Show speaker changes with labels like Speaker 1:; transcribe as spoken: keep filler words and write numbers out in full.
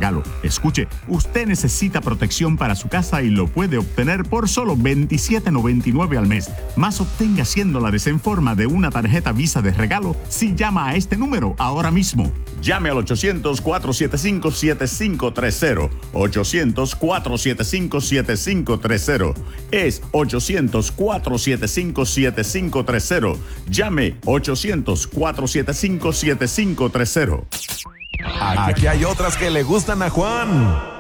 Speaker 1: regalo. Escuche, usted necesita protección para su casa y lo puede obtener por solo veintisiete noventa y nueve al mes. Más obtenga cien dólares en forma de una tarjeta Visa de regalo si llama a este número ahora mismo. Llame al ochocientos, cuatro siete cinco, siete cinco tres cero. ochocientos, cuatro siete cinco, siete cinco tres cero. Es ochocientos, cuatro siete cinco, siete cinco tres cero. Llame ochocientos, cuatro siete cinco, siete cinco tres cero.
Speaker 2: Aquí hay otras que le gustan a Juan.